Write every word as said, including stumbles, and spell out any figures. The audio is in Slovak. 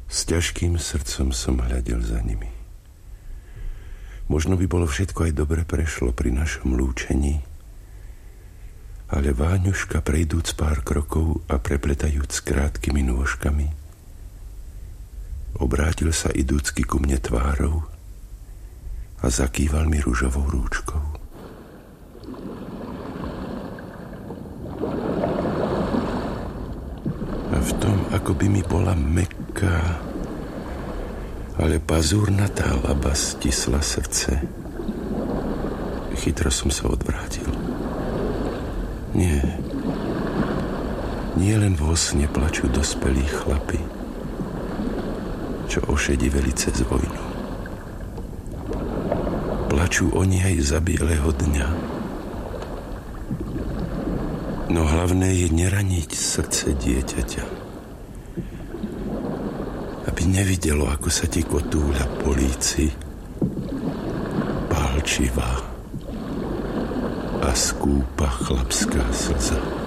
S ťažkým srdcom som hľadel za nimi. Možno by bolo všetko aj dobre prešlo pri našom lúčení, ale Váňuška, prejdúc pár krokov a prepletajúc krátkými nôžkami, obrátil sa idúcky ku mne tvárou a zakýval mi ružovou rúčkou. A v tom, ako by mi bola mäkká, ale pazúrnatá laba stisla srdce. Chytro som sa odvrátil. Nie. Nie len vo sne plačú dospelí chlapi, čo ošediveli cez vojnu. Plačú oni aj za bieleho dňa. No hlavné je neraniť srdce dieťaťa, aby nevidelo, ako sa ti kotúľa po líci pálčivá a skúpa chlapská slza.